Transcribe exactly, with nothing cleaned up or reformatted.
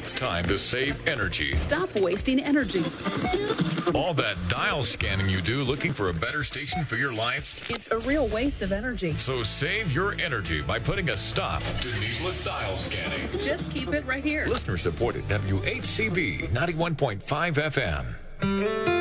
It's time to save energy. Stop wasting energy. All that dial scanning you do looking for a better station for your life? It's a real waste of energy. So save your energy by putting a stop to needless dial scanning. Just keep it right here. Listener supported W H C B ninety-one point five F M.